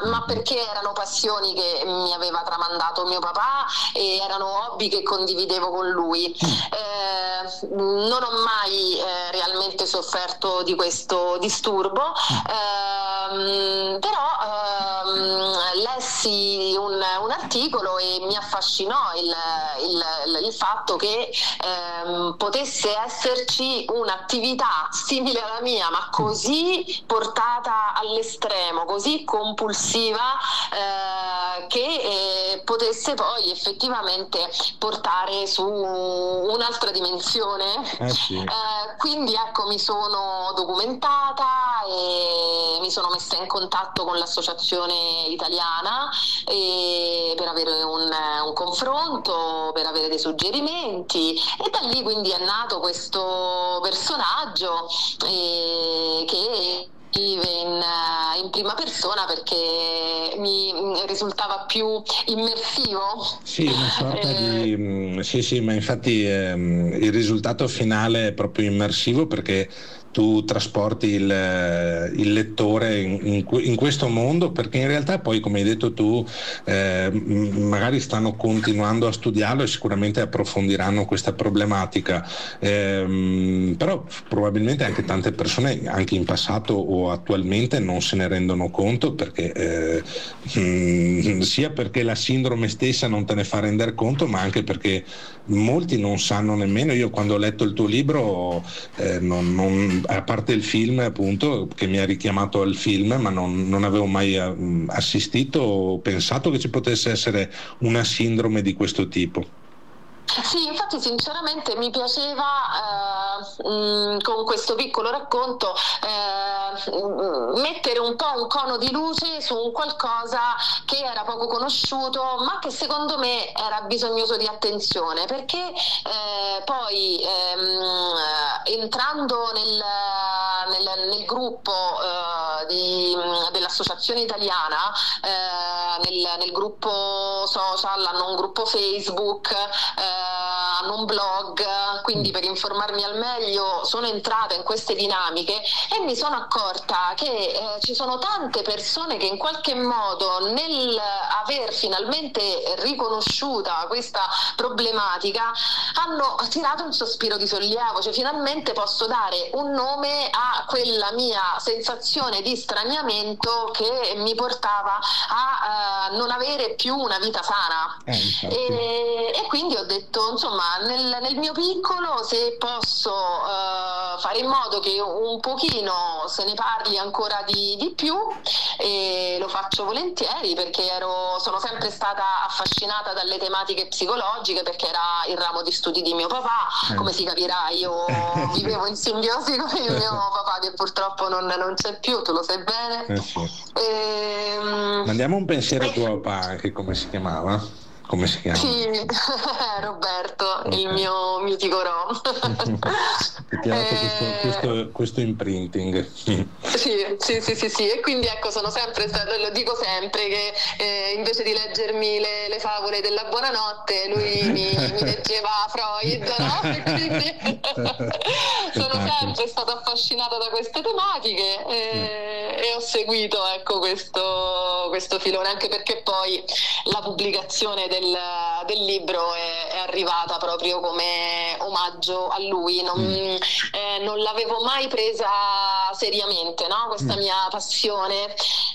ma perché erano passioni che mi aveva tramandato mio papà e erano hobby che condividevo con lui. Non ho mai realmente sofferto di questo disturbo, però lessi un articolo e mi affascinò il fatto che potesse esserci un'attività simile alla mia, ma così portata all'estremo, così compulsiva, che potesse poi effettivamente portare su un'altra dimensione. Sì. Quindi ecco, mi sono documentata e mi sono messa in contatto con l'associazione italiana per avere un confronto, per avere dei suggerimenti, e da lì quindi è nato questo personaggio che vive in prima persona perché mi risultava più immersivo. Sì, una sorta di sì, ma infatti il risultato finale è proprio immersivo, perché tu trasporti il lettore in questo mondo, perché in realtà poi, come hai detto tu, magari stanno continuando a studiarlo e sicuramente approfondiranno questa problematica, però probabilmente anche tante persone, anche in passato o attualmente, non se ne rendono conto, perché sia perché la sindrome stessa non te ne fa rendere conto, ma anche perché molti non sanno nemmeno. Io, quando ho letto il tuo libro, a parte il film, appunto, che mi ha richiamato al film, ma non avevo mai assistito o pensato che ci potesse essere una sindrome di questo tipo. Sì, infatti sinceramente mi piaceva con questo piccolo racconto mettere un po' un cono di luce su un qualcosa che era poco conosciuto, ma che secondo me era bisognoso di attenzione, perché poi entrando nel gruppo dell'associazione italiana, nel gruppo social, hanno un gruppo Facebook, hanno un blog, quindi per informarmi al meglio sono entrata in queste dinamiche e mi sono accorta che ci sono tante persone che in qualche modo, nel aver finalmente riconosciuta questa problematica, hanno tirato un sospiro di sollievo, cioè finalmente posso dare un nome a quella mia sensazione di straniamento che mi portava a non avere più una vita sana. E quindi ho detto, insomma, nel mio piccolo, se posso fare in modo che un pochino se ne parli ancora di più, e lo faccio volentieri, perché sono sempre stata affascinata dalle tematiche psicologiche, perché era il ramo di studi di mio papà. Come si capirà, io vivevo in simbiosi con il mio papà, che purtroppo non c'è più, tu lo sai bene. Mandiamo un pensiero a tuo papà, anche come si chiamava? Come si chiama? Sì, Roberto, il mio mitico Rom. Ti ha dato questo imprinting. Sì, e quindi ecco, sono sempre stata, lo dico sempre, che invece di leggermi le favole della buonanotte, lui mi leggeva Freud, no? E quindi sono sempre stata affascinata da queste tematiche e ho seguito, ecco, questo filone, anche perché poi la pubblicazione del libro è arrivata proprio come omaggio a lui. Non l'avevo mai presa seriamente, no? Questa mia passione,